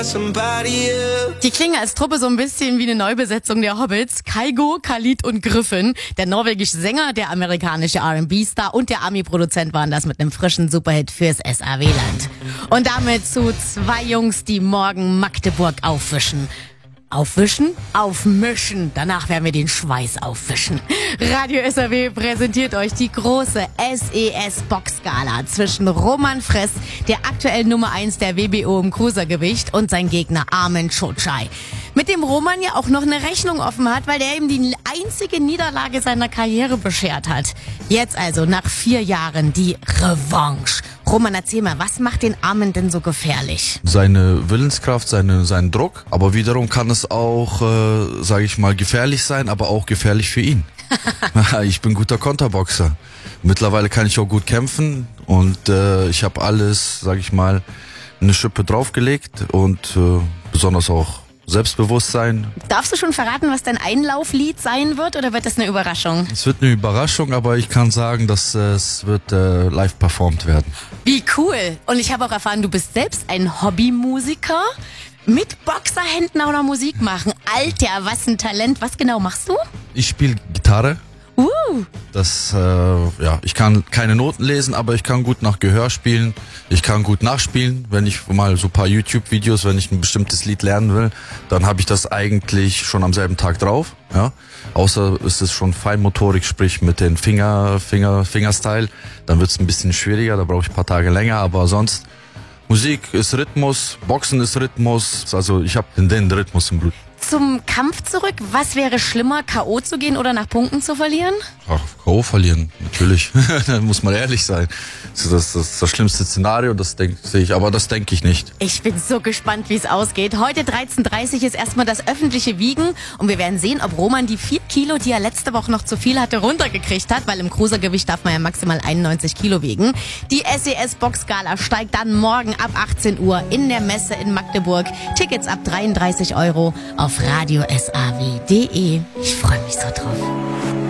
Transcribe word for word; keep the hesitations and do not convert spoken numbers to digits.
for somebody else. Die klingen als Truppe so ein bisschen wie eine Neubesetzung der Hobbits. Kygo, Khalid und Griffin. Der norwegische Sänger, der amerikanische R and B-Star und der Ami-Produzent waren das mit einem frischen Superhit fürs S A W-Land. Und damit zu zwei Jungs, die morgen Magdeburg aufwischen. Aufwischen? Aufmischen. Danach werden wir den Schweiß aufwischen. Radio S A W präsentiert euch die große S E S-Boxgala zwischen Roman Fress, der aktuell Nummer eins der W B O im Cruisergewicht, und sein Gegner Armen Chochai. Mit dem Roman ja auch noch eine Rechnung offen hat, weil der ihm die einzige Niederlage seiner Karriere beschert hat. Jetzt also nach vier Jahren die Revanche. Roman, erzähl mal, was macht den Armen denn so gefährlich? Seine Willenskraft, seine, seinen Druck. Aber wiederum kann es auch, äh, sage ich mal, gefährlich sein, aber auch gefährlich für ihn. Ich bin guter Konterboxer. Mittlerweile kann ich auch gut kämpfen und äh, ich habe alles, sage ich mal, eine Schippe draufgelegt und äh, besonders auch Selbstbewusstsein. Darfst du schon verraten, was dein Einlauflied sein wird, oder wird das eine Überraschung? Es wird eine Überraschung, aber ich kann sagen, dass äh, es wird äh, live performt werden. Wie cool! Und ich habe auch erfahren, du bist selbst ein Hobbymusiker. Mit Boxerhänden auch noch Musik machen. Alter, was ein Talent. Was genau machst du? Ich spiele Gitarre. Uh. Das, äh, ja, ich kann keine Noten lesen, aber ich kann gut nach Gehör spielen. Ich kann gut nachspielen. Wenn ich mal so ein paar YouTube-Videos, wenn ich ein bestimmtes Lied lernen will, dann habe ich das eigentlich schon am selben Tag drauf. Ja, außer es ist schon Feinmotorik, sprich mit den Finger, Finger, Fingerstyle. Dann wird es ein bisschen schwieriger. Da brauche ich ein paar Tage länger. Aber sonst Musik ist Rhythmus, Boxen ist Rhythmus. Also ich habe den, den Rhythmus im Blut. Zum Kampf zurück. Was wäre schlimmer, K O zu gehen oder nach Punkten zu verlieren? Ach, K O verlieren, natürlich. Da muss man ehrlich sein. Das ist das, das, das schlimmste Szenario, das denke ich, aber das denke ich nicht. Ich bin so gespannt, wie es ausgeht. Heute dreizehn Uhr dreißig ist erstmal das öffentliche Wiegen und wir werden sehen, ob Roman die vier Kilo, die er letzte Woche noch zu viel hatte, runtergekriegt hat, weil im Cruisergewicht darf man ja maximal einundneunzig Kilo wiegen. Die S E S-Boxgala steigt dann morgen ab achtzehn Uhr in der Messe in Magdeburg. Tickets ab dreiunddreißig Euro auf radio s a w punkt d e. Ich freue mich so drauf.